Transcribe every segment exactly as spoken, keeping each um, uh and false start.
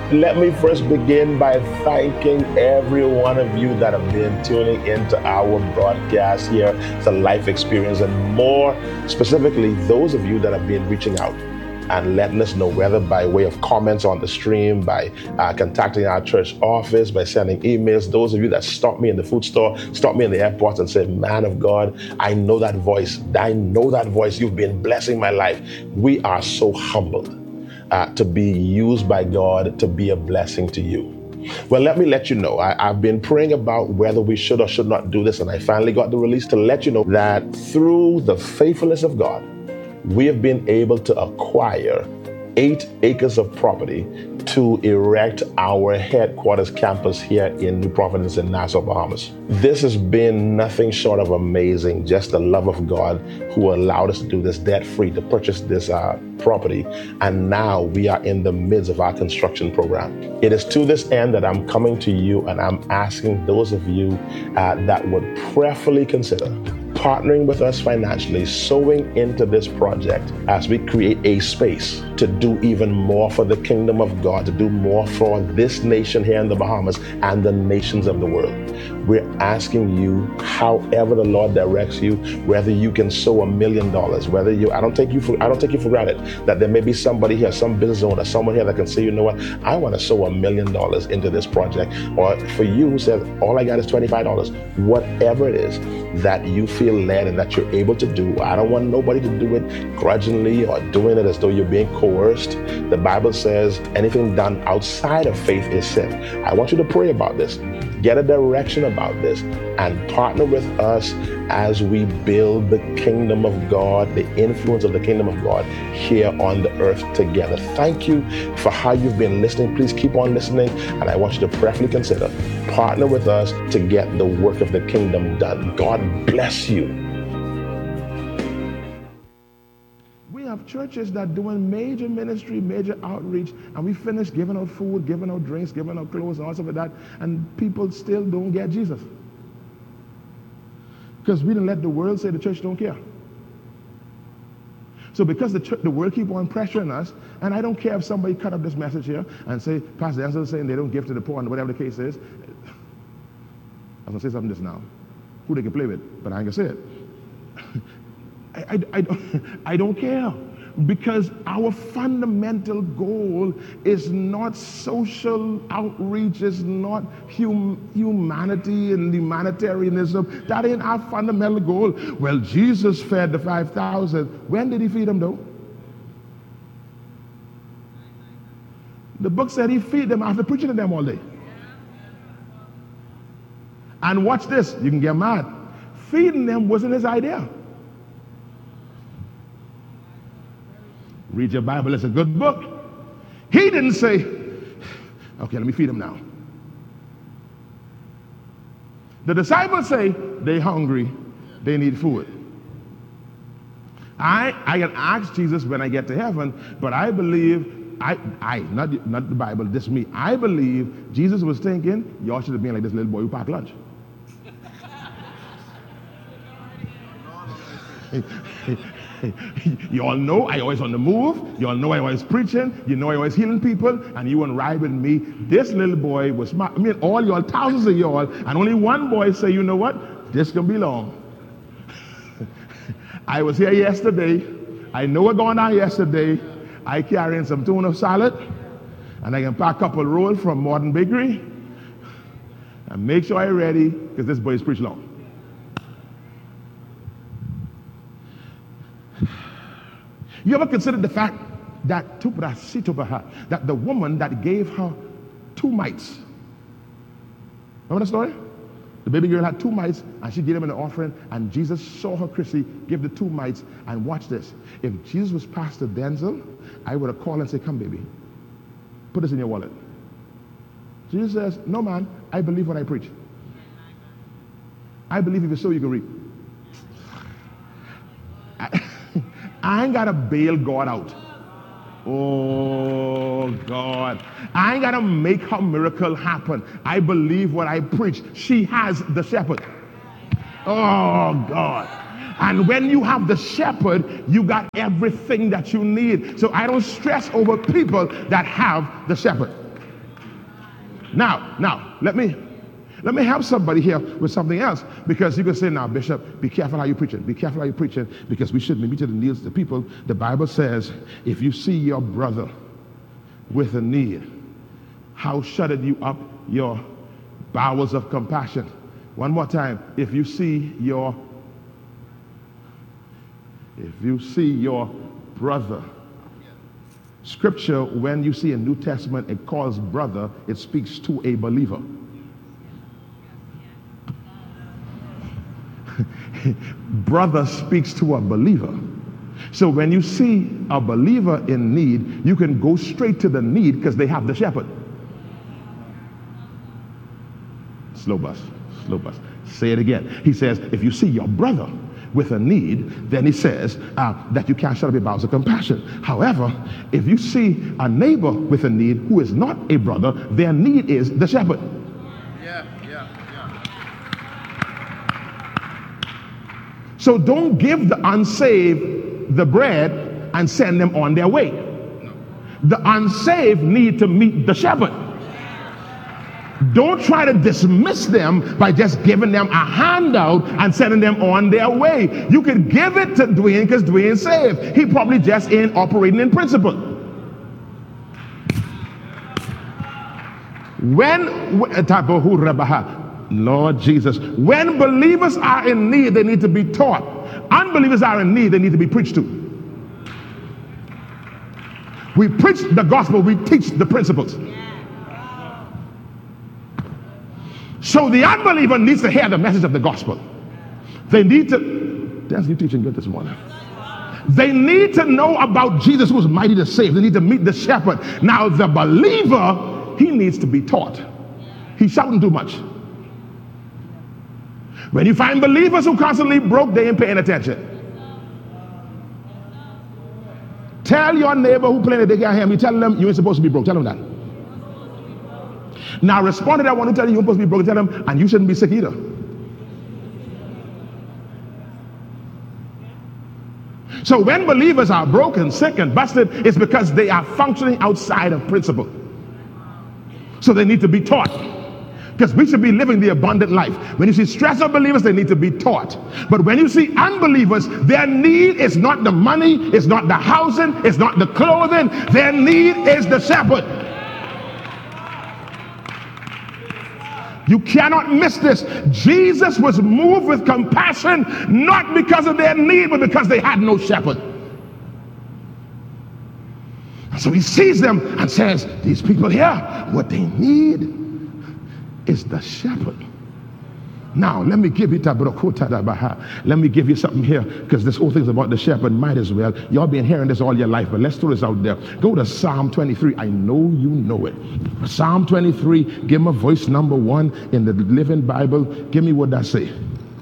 Let me first begin by thanking every one of you that have been tuning into our broadcast here. It's a life experience, and more specifically, those of you that have been reaching out and letting us know, whether by way of comments on the stream, by uh, contacting our church office, by sending emails. Those of you that stopped me in the food store, stopped me in the airport and said, man of God, I know that voice. I know that voice. You've been blessing my life. We are so humbled Uh, to be used by God to be a blessing to you. Well, let me let you know, I, I've been praying about whether we should or should not do this, and I finally got the release to let you know that through the faithfulness of God, we have been able to acquire eight acres of property to erect our headquarters campus here in New Providence in Nassau, Bahamas. This has been nothing short of amazing, just the love of God who allowed us to do this debt-free, to purchase this uh, property. And now we are in the midst of our construction program. It is to this end that I'm coming to you and I'm asking those of you uh, that would prayerfully consider partnering with us financially, sowing into this project as we create a space to do even more for the kingdom of God, to do more for this nation here in the Bahamas and the nations of the world. We're asking you, however the Lord directs you, whether you can sow a million dollars, whether you, I don't take you for, I don't take you for granted that there may be somebody here, some business owner, someone here that can say, you know what, I want to sow a million dollars into this project. Or for you who says, all I got is twenty-five dollars, whatever it is that you feel led and that you're able to do. I don't want nobody to do it grudgingly or doing it as though you're being coerced. The Bible says anything done outside of faith is sin. I want you to pray about this. Get a direction about this and partner with us as we build the kingdom of God, the influence of the kingdom of God here on the earth together. Thank you for how you've been listening. Please keep on listening, and I want you to prayerfully consider partner with us to get the work of the kingdom done. God bless you. We have churches that doing major ministry, major outreach, and we finish giving out food, giving out drinks, giving out clothes, and all stuff like that, and people still don't get Jesus. Because we didn't let the world say the church don't care. So because the, church, the world keep on pressuring us, and I don't care if somebody cut up this message here and say, Pastor Ansel is saying they don't give to the poor, and whatever the case is. I'm going to say something just now. Who they can play with, but I ain't going to say it. I, I, I, don't, I don't care, because our fundamental goal is not social outreach, is not hum, humanity and humanitarianism. That ain't our fundamental goal. Well, Jesus fed the five thousand. When did he feed them though? The book said he feed them after preaching to them all day. And watch this, you can get mad. Feeding them wasn't his idea. Read your Bible, it's a good book. He didn't say, okay, let me feed them now. The disciples say they hungry, they need food. I I can ask Jesus when I get to heaven, but I believe, I, I not, not the Bible, this me, I believe Jesus was thinking, y'all should have been like this little boy who packed lunch. You all know I always on the move. You all know I always preaching. You know I always healing people. And you won't ride with me. This little boy was smart. I mean, all y'all, thousands of y'all, and only one boy say, you know what? This can be long. I was here yesterday. I know what going on yesterday. I carrying some tuna salad, and I can pack a couple rolls from Modern Bakery, and make sure I'm ready, because this boy is preach long. You ever considered the fact that that the woman that gave her two mites, remember the story? The baby girl had two mites, and she gave them an offering, and Jesus saw her, Chrissy, give the two mites. And watch this. If Jesus was Pastor Denzel, I would have called and said, come, baby, put this in your wallet. Jesus says, no, man, I believe what I preach. I believe if you sow, you can reap. I, I ain't got to bail God out. Oh, God. I ain't got to make her miracle happen. I believe what I preach. She has the shepherd. Oh, God. And when you have the shepherd, you got everything that you need. So I don't stress over people that have the shepherd. Now, now, let me let me help somebody here with something else, because you can say, now, Bishop, be careful how you preaching. Be careful how you preaching, because we shouldn't be meeting the needs of the people. The Bible says, if you see your brother with a need, how shuttered you up your bowels of compassion. One more time. If you see your if you see your brother. Scripture, when you see a New Testament, it calls brother, it speaks to a believer. Brother speaks to a believer. So when you see a believer in need, you can go straight to the need because they have the shepherd. Slow bus, slow bus. Say it again. He says, if you see your brother with a need, then he says uh, that you can't shut up your bowels of compassion. However, if you see a neighbor with a need who is not a brother, their need is the shepherd. Yeah, yeah, yeah. So don't give the unsaved the bread and send them on their way. No. The unsaved need to meet the shepherd. Don't try to dismiss them by just giving them a handout and sending them on their way. You can give it to Dwayne because Dwayne's saved. He probably just ain't operating in principle. When, Lord Jesus, when believers are in need, they need to be taught. Unbelievers are in need, they need to be preached to. We preach the gospel, we teach the principles. So the unbeliever needs to hear the message of the gospel. They need to, that's you teaching good this morning. They need to know about Jesus who is mighty to save. They need to meet the shepherd. Now the believer, he needs to be taught. He's shouting too much. When you find believers who constantly broke, they ain't paying attention. Tell your neighbor who claim that they can't hear me, tell them you ain't supposed to be broke. Tell them that. Now respond to that one who tell you you're supposed to be broke. Tell them, and you shouldn't be sick either. So when believers are broken, sick, and busted, it's because they are functioning outside of principle. So they need to be taught. Because we should be living the abundant life. When you see stressed out believers, they need to be taught. But when you see unbelievers, their need is not the money, it's not the housing, it's not the clothing. Their need is the shepherd. You cannot miss this. Jesus was moved with compassion, not because of their need, but because they had no shepherd. So he sees them and says, these people here, what they need is the shepherd. Now, let me give you let me give you something here, because this whole thing's about the shepherd. Might as well. Y'all been hearing this all your life, but let's throw this out there. Go to Psalm twenty-three. I know you know it. Psalm twenty-three. Give me verse number one in the Living Bible. Give me what that say.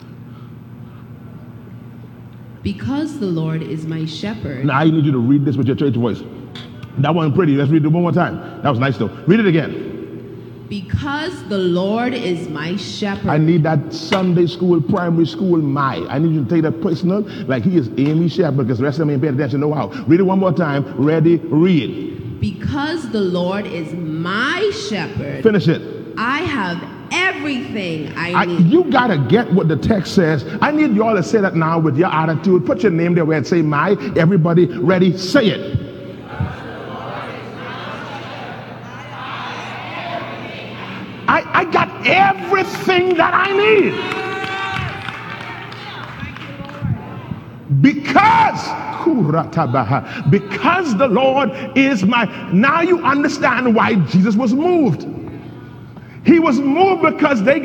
Because the Lord is my shepherd. Now I need you to read this with your church voice. That wasn't pretty. Let's read it one more time. That was nice though. Read it again. Because the Lord is my shepherd. I need that Sunday school, primary school, my. I need you to take that personal, like he is Amy Shepherd, because the rest of them ain't paying attention, know how. Read it one more time. Ready, read. Because the Lord is my shepherd. Finish it. I have everything I, I need. You got to get what the text says. I need you all to say that now with your attitude. Put your name there where it say my. Everybody ready, say it. I, I got everything that I need. Because, because the Lord is my, now you understand why Jesus was moved. He was moved because they